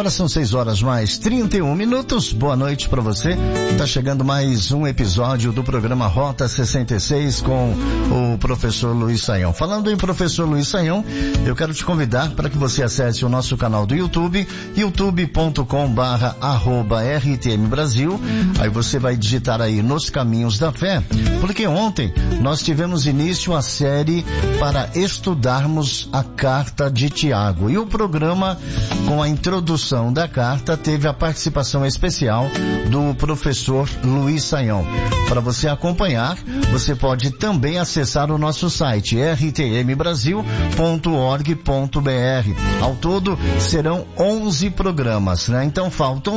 Agora são 6:31. Boa noite para você. Tá chegando mais um episódio do programa Rota 66 com o professor Luiz Saião. Falando em professor Luiz Saião, eu quero te convidar para que você acesse o nosso canal do YouTube, youtube.com/RTM Brasil. Aí você vai digitar aí Nos Caminhos da Fé, porque ontem nós tivemos início a série para estudarmos a carta de Tiago. E o programa, com a introdução da carta, teve a participação especial do professor Luiz Saião. Para você acompanhar, você pode também acessar o nosso site rtmbrasil.org.br. Ao todo serão 11 programas, né? Então faltam